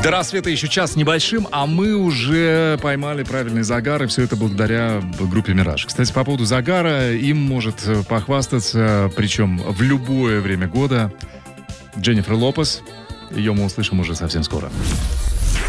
До рассвета еще час с небольшим, а мы уже поймали правильный загар, и все это благодаря группе «Мираж». Кстати, по поводу загара, им может похвастаться, причем в любое время года, Дженнифер Лопес. Ее мы услышим уже совсем скоро.